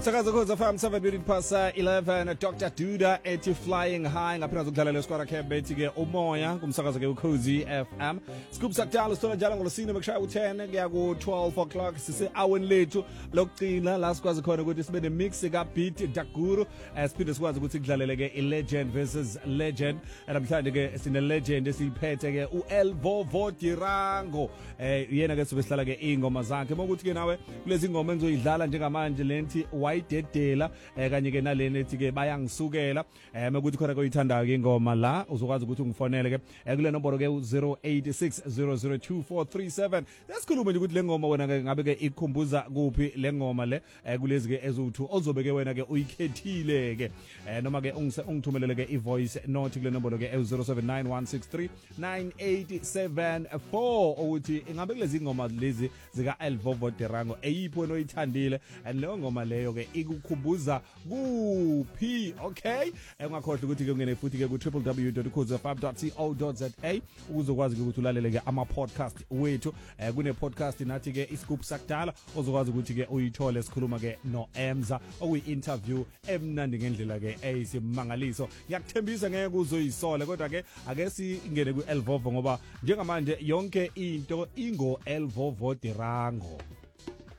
Umsakazo Khoza FM 7 minutes past 11 Dr. Duda ethi flying high ngaphina zokudlala lesikora cabinet ke umoya kumsakazo ke uKhozi FM. Scoop sakudala sithola njalo ngolosine bekushaya u10 kuya ku12 o'clock sise aweni lethu lokugcina la sikwazi khona ukuthi sibe ne mix ka beat Daguru siphinde sikwazi ukuthi kudlalele ke legend versus legend. Namhlanje ke sine legend esiphethe ke uElvovo Tirango yena ke sibe sihlala ke ingoma zakhe mokuthi ke nawe kulezi ingoma engizoyidlala njengamanje lenti wayidedela kanye ke nalena ethi ke bayangisukela mekuthi khona koyithandayo ke ingoma la uzokwazi ukuthi ungifonele ke kule nombolo ke 0860002437 lesikhuluma nje ukuthi le ngoma wena ke ngabe ke ikhumbuza kuphi le ngoma le kulezi ke ezu2 ozobe ke wena ke uyikhethile ke noma ke ungithumelele ke ivoice note kule nombolo ke 0791639874 ukuthi ingabe kulezi ingoma lezi zika Elvovo Tirango eyiphi wena oyithandile and leyo ngoma leyo ke ikukhumbuza kuphi. Okay, ungakhohlwa ukuthi ke ungene futhi ke ku www.khozafab.co.za uzokwazi ukuthi ulalele ke ama podcast wethu kune podcast nathi ke iscoop sakudala uzokwazi ukuthi ke uyithole sikhuluma ke no Emza okuyi interview emnandi ngendlela ke eyisimangaliso. Ngiyakuthembisa ngeke uzoyisole kodwa ke ake singene ku Elvovo ngoba njengamanje yonke into ingo Elvovo Tirango.